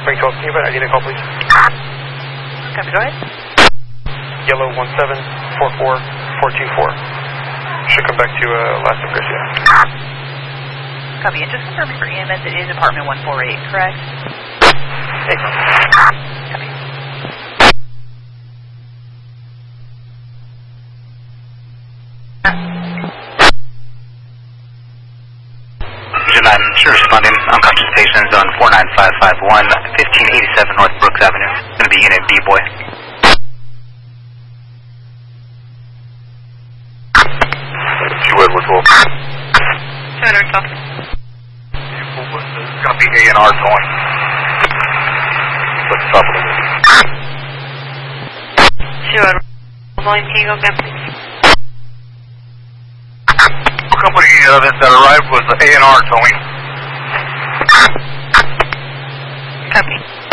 Spring 12, can you put ID to call, please? Copy, go ahead. Yellow 1744424. Should come back to last of Garcia. Copy, and just confirming for EMS, it is apartment 148, correct? Thank you. Copy. Sure, responding. Unconscious patients on 49551, 1587 North Brooks Avenue. Going to be Unit B, boy. Two Edwards Wolf. Two Edwards Wolf. It's going to be A&R towing. What's the top of the movie? Two Edwards Wolf. Can you go again, please? The company that arrived was A&R towing. Copy.